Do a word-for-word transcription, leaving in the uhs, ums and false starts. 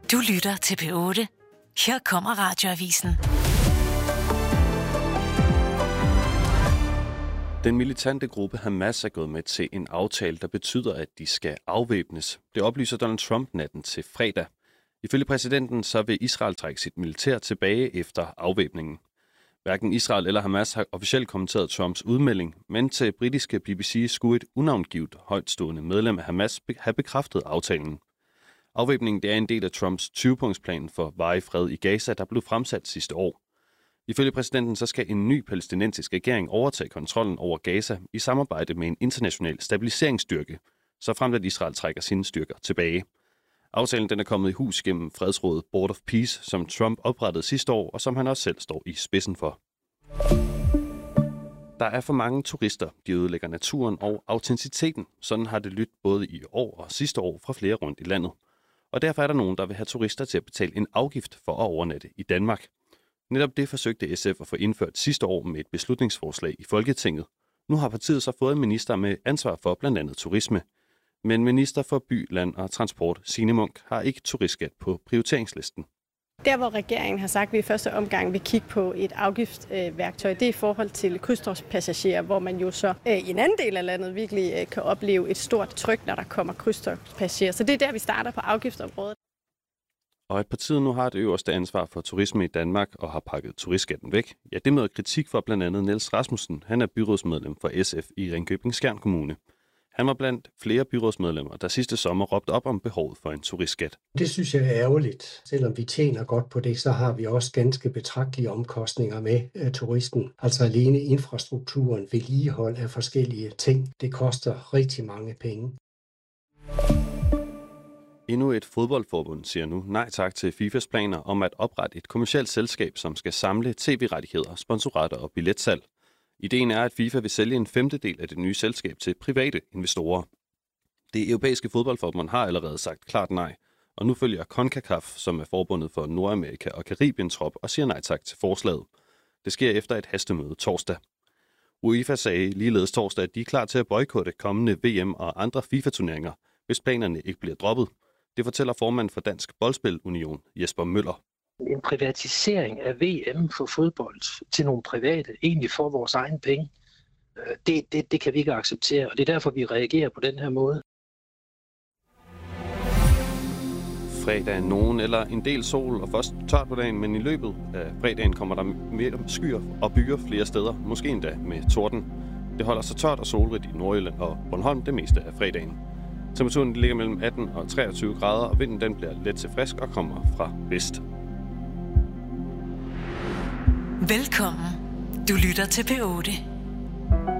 Du lytter til P otte. Her kommer Radioavisen. Den militante gruppe Hamas er gået med til en aftale, der betyder, at de skal afvæbnes. Det oplyser Donald Trump natten til fredag. Ifølge præsidenten så vil Israel trække sit militær tilbage efter afvæbningen. Hverken Israel eller Hamas har officielt kommenteret Trumps udmelding, men til britiske B B C skulle et unavngivet højtstående medlem af Hamas have bekræftet aftalen. Afvæbningen det er en del af Trumps tyve-punktsplan for varig fred i Gaza, der blev fremsat sidste år. Ifølge præsidenten så skal en ny palæstinensisk regering overtage kontrollen over Gaza i samarbejde med en international stabiliseringsstyrke, så frem til Israel trækker sine styrker tilbage. Aftalen den er kommet i hus gennem fredsrådet Board of Peace, som Trump oprettede sidste år, og som han også selv står i spidsen for. Der er for mange turister, de ødelægger naturen og autenticiteten. Sådan har det lyttet både i år og sidste år fra flere rundt i landet. Og derfor er der nogen, der vil have turister til at betale en afgift for at overnatte i Danmark. Netop det forsøgte S F at få indført sidste år med et beslutningsforslag i Folketinget. Nu har partiet så fået en minister med ansvar for blandt andet turisme. Men minister for by, land og transport, Signe Munk, har ikke turistskat på prioriteringslisten. Der, hvor regeringen har sagt, at vi i første omgang vil kigge på et afgiftsværktøj, det er i forhold til krydstogtspassagerer, hvor man jo så i en anden del af landet virkelig kan opleve et stort tryk, når der kommer krydstogtspassagerer. Så det er der, vi starter på afgiftsområdet. Og at partiet nu har det øverste ansvar for turisme i Danmark og har pakket turistskatten væk, ja, det møder kritik for blandt andet Niels Rasmussen. Han er byrådsmedlem for S F i Ringkøbing-Skjern Kommune. Han var blandt flere byrådsmedlemmer, der sidste sommer råbte op om behovet for en turistskat. Det synes jeg er ærgerligt. Selvom vi tjener godt på det, så har vi også ganske betragtelige omkostninger med uh, turisten. Altså alene infrastrukturen, vedligehold af forskellige ting, det koster rigtig mange penge. Endnu et fodboldforbund siger nu nej tak til FIFAs planer om at oprette et kommercielt selskab, som skal samle tv-rettigheder, sponsorater og billetsalg. Ideen er, at FIFA vil sælge en femtedel af det nye selskab til private investorer. Det europæiske fodboldforbund har allerede sagt klart nej, og nu følger CONCACAF, som er forbundet for Nordamerika og Karibien trop, og siger nej tak til forslaget. Det sker efter et hastemøde torsdag. UEFA sagde ligeledes torsdag, at de er klar til at boykotte kommende V M og andre FIFA-turneringer, hvis planerne ikke bliver droppet. Det fortæller formanden for Dansk Boldspil-Union, Jesper Møller. En privatisering af V M for fodbold til nogle private, egentlig for vores egen penge, det, det, det kan vi ikke acceptere, og det er derfor, vi reagerer på den her måde. Fredag er nogen eller en del sol og først tørt på dagen, men i løbet af fredagen kommer der mere skyer og byer flere steder, måske endda med torden. Det holder sig tørt og solrigt i Nordjylland og Bornholm det meste af fredagen. Temperaturen ligger mellem atten og treogtyve grader, og vinden den bliver let til frisk og kommer fra vest. Velkommen. Du lytter til P otte.